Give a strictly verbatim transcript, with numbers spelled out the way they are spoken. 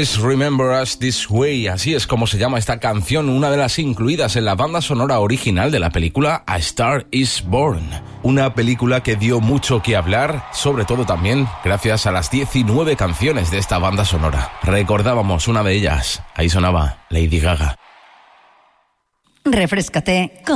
Always Remember Us This Way, así es como se llama esta canción, una de las incluidas en la banda sonora original de la película A Star Is Born. Una película que dio mucho que hablar, sobre todo también gracias a las diecinueve canciones de esta banda sonora. Recordábamos una de ellas, ahí sonaba Lady Gaga. Refréscate con